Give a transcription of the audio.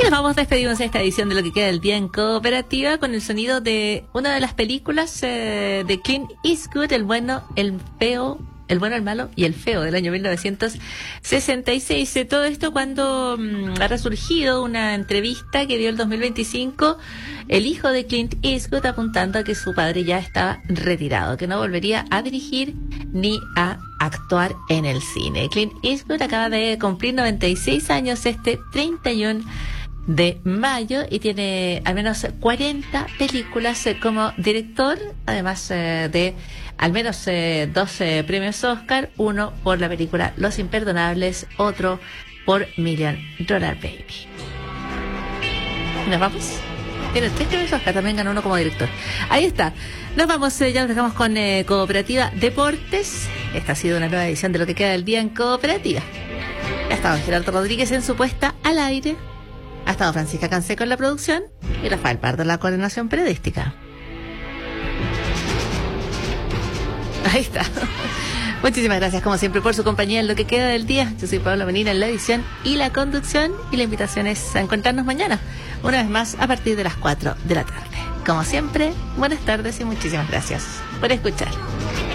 Nos vamos, despedimos esta edición de Lo que queda del día en Cooperativa con el sonido de una de las películas de Clint Eastwood, El bueno, el feo, el bueno, el malo y el feo, del año 1966. Todo esto cuando ha resurgido una entrevista que dio el 2025 el hijo de Clint Eastwood, apuntando a que su padre ya estaba retirado, que no volvería a dirigir ni a actuar en el cine. Clint Eastwood acaba de cumplir 96 años este 31 de mayo y tiene al menos 40 películas como director, además de al menos 12 premios Oscar, uno por la película Los Imperdonables, otro por $1 Million Baby. ¿Nos vamos? Tiene 3 premios Oscar, también ganó uno como director. Ahí está. Nos vamos, ya nos dejamos con Cooperativa Deportes. Esta ha sido una nueva edición de Lo que queda del día en Cooperativa. Ha estado Gerardo Rodríguez en su puesta al aire. Ha estado Francisca Canseco en la producción y Rafael Pardo en la coordinación periodística. Ahí está. Muchísimas gracias, como siempre, por su compañía en Lo que queda del día. Yo soy Pablo Menina en la edición y la conducción, y la invitación es a encontrarnos mañana, una vez más, a partir de las 4 de la tarde. Como siempre, buenas tardes y muchísimas gracias por escuchar.